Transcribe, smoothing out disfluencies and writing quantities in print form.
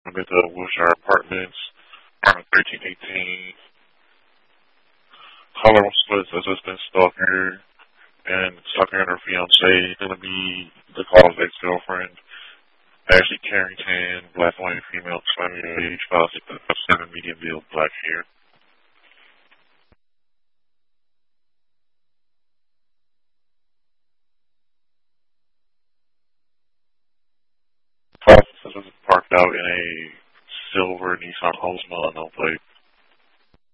I'm at the Wilshire Apartments, apartment 1318. Colorado Splits has just been stalking and stalking her fiance, gonna be the call's ex-girlfriend. Ashley Carrington, black white female, 20 age, 5'7", medium build, black hair. Process was parked out in a silver Nissan Oldsmobile, no plate.